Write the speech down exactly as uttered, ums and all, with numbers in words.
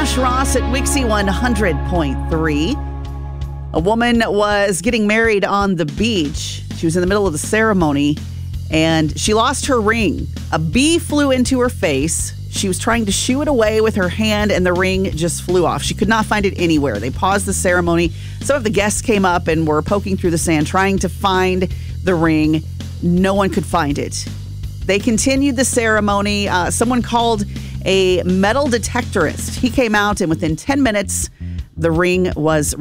Josh Ross at Wixie one hundred point three. A woman was getting married on the beach. She was in the middle of the ceremony and she lost her ring. A bee flew into her face. She was trying to shoo it away with her hand and the ring just flew off. She could not find it anywhere. They paused the ceremony. Some of the guests came up and were poking through the sand trying to find the ring. No one could find it. They continued the ceremony. Uh, someone called a metal detectorist. He came out and within ten minutes, the ring was